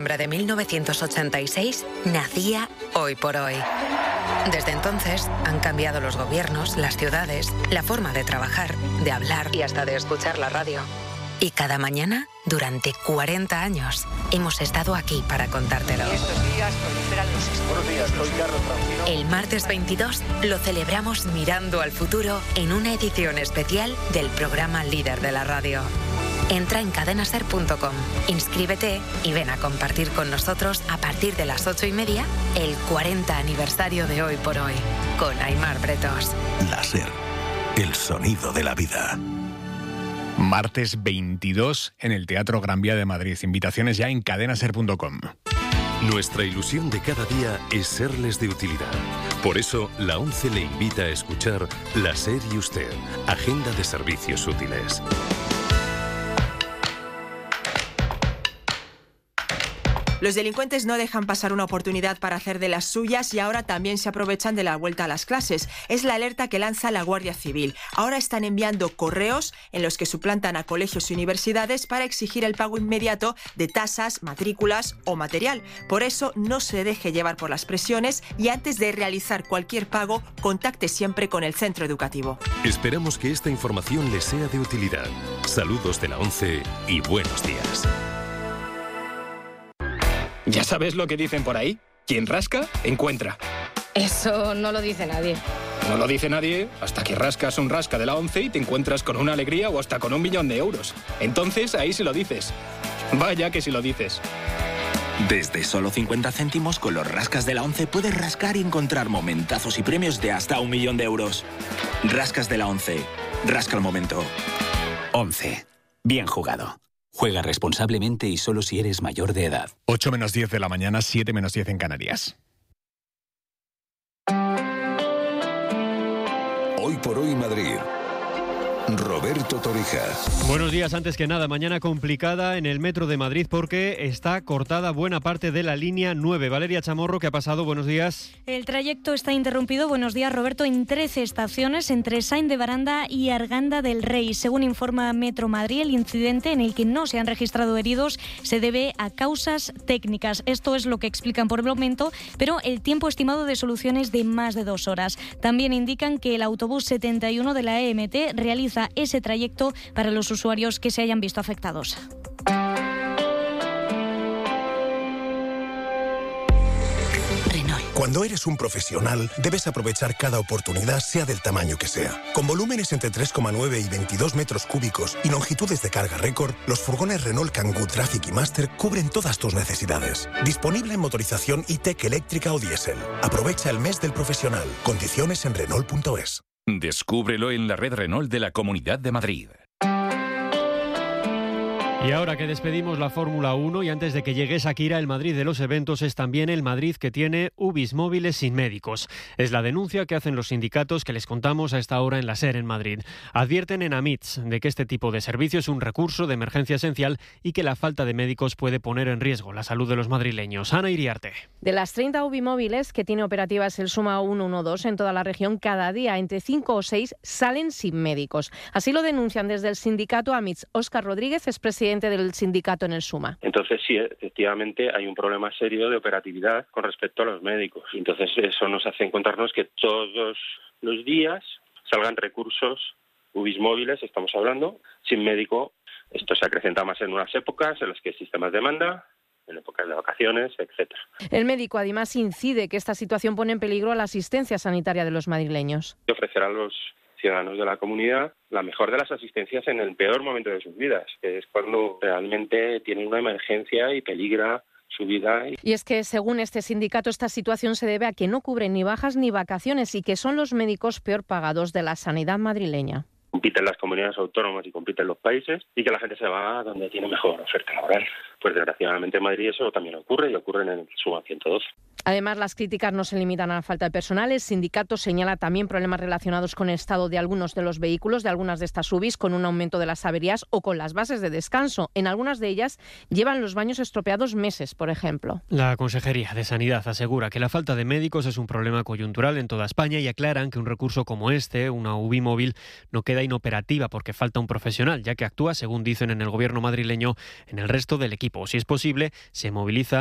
septiembre de 1986 nacía Hoy por Hoy. Desde entonces han cambiado los gobiernos, las ciudades, la forma de trabajar, de hablar y hasta de escuchar la radio. Y cada mañana, durante 40 años, hemos estado aquí para contártelo. Estos días proliferan los esportes. Buenos días, soy Carlos Francino. El martes 22 lo celebramos mirando al futuro en una edición especial del programa líder de la radio. Entra en cadenaser.com, inscríbete y ven a compartir con nosotros a partir de las 8:30 el 40 aniversario de Hoy por Hoy, con Aimar Bretos. La SER, el sonido de la vida. Martes 22 en el Teatro Gran Vía de Madrid. Invitaciones ya en cadenaser.com. Nuestra ilusión de cada día es serles de utilidad. Por eso, la ONCE le invita a escuchar La SER y Usted, Agenda de Servicios Útiles. Los delincuentes no dejan pasar una oportunidad para hacer de las suyas y ahora también se aprovechan de la vuelta a las clases. Es la alerta que lanza la Guardia Civil. Ahora están enviando correos en los que suplantan a colegios y universidades para exigir el pago inmediato de tasas, matrículas o material. Por eso, no se deje llevar por las presiones y antes de realizar cualquier pago, contacte siempre con el centro educativo. Esperamos que esta información les sea de utilidad. Saludos de la ONCE y buenos días. ¿Ya sabes lo que dicen por ahí? Quien rasca, encuentra. Eso no lo dice nadie. No lo dice nadie hasta que rascas un rasca de la ONCE y te encuentras con una alegría o hasta con 1 millón de euros. Entonces ahí sí lo dices. Vaya que sí lo dices. Desde solo 50 céntimos con los rascas de la ONCE puedes rascar y encontrar momentazos y premios de hasta 1 millón de euros. Rascas de la ONCE. Rasca el momento. ONCE. Bien jugado. Juega responsablemente y solo si eres mayor de edad. 8 menos 10 de la mañana, 7 menos 10 en Canarias. Hoy por Hoy Madrid. Roberto Torija. Buenos días. Antes que nada, mañana complicada en el metro de Madrid porque está cortada buena parte de la línea 9. Valeria Chamorro, ¿qué ha pasado? Buenos días. El trayecto está interrumpido, buenos días Roberto, en 13 estaciones entre Sáenz de Baranda y Arganda del Rey. Según informa Metro Madrid, el incidente en el que no se han registrado heridos se debe a causas técnicas. Esto es lo que explican por el momento, pero el tiempo estimado de solución es de más de 2 horas. También indican que el autobús 71 de la EMT realiza ese trayecto para los usuarios que se hayan visto afectados. Cuando eres un profesional, debes aprovechar cada oportunidad, sea del tamaño que sea. Con volúmenes entre 3,9 y 22 metros cúbicos y longitudes de carga récord, los furgones Renault Kangoo Traffic y Master cubren todas tus necesidades. Disponible en motorización e-tech eléctrica o diésel. Aprovecha el mes del profesional. Condiciones en Renault.es. Descúbrelo en la red Renault de la Comunidad de Madrid. Y ahora que despedimos la Fórmula 1 y antes de que llegue Shakira, el Madrid de los eventos es también el Madrid que tiene UBIs móviles sin médicos. Es la denuncia que hacen los sindicatos que les contamos a esta hora en la SER en Madrid. Advierten en AMITS de que este tipo de servicio es un recurso de emergencia esencial y que la falta de médicos puede poner en riesgo la salud de los madrileños. Ana Iriarte. De las 30 UBI móviles que tiene operativas el Suma 112 en toda la región, cada día entre 5 o 6 salen sin médicos. Así lo denuncian desde el sindicato AMITS. Óscar Rodríguez es presidente del sindicato en el Suma. Entonces sí, efectivamente hay un problema serio de operatividad con respecto a los médicos. Entonces eso nos hace encontrarnos que todos los días salgan recursos UBIs móviles, estamos hablando, sin médico. Esto se acrecenta más en unas épocas en las que existe más demanda, en épocas de vacaciones, etcétera. El médico además incide que esta situación pone en peligro a la asistencia sanitaria de los madrileños. Ofrecer a los ciudadanos de la comunidad la mejor de las asistencias en el peor momento de sus vidas, que es cuando realmente tienen una emergencia y peligra su vida. Y es que, según este sindicato, esta situación se debe a que no cubren ni bajas ni vacaciones y que son los médicos peor pagados de la sanidad madrileña. Compiten las comunidades autónomas y compiten los países y que la gente se va a donde tiene mejor oferta laboral. Pues desgraciadamente en Madrid eso también ocurre y ocurre en el Suma 112. Además, las críticas no se limitan a la falta de personal. El sindicato señala también problemas relacionados con el estado de algunos de los vehículos, de algunas de estas UBIs, con un aumento de las averías o con las bases de descanso. En algunas de ellas llevan los baños estropeados meses, por ejemplo. La Consejería de Sanidad asegura que la falta de médicos es un problema coyuntural en toda España y aclaran que un recurso como este, una UBI móvil, no queda inoperativa porque falta un profesional, ya que actúa, según dicen en el gobierno madrileño, en el resto del equipo. Si es posible, se moviliza